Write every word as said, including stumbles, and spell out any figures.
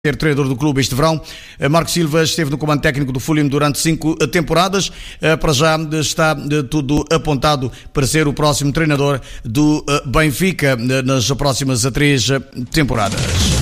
ser treinador do clube este verão. Marco Silva esteve no comando técnico do Fulham durante cinco temporadas. Para já está tudo apontado para ser o próximo treinador do Benfica nas próximas três temporadas.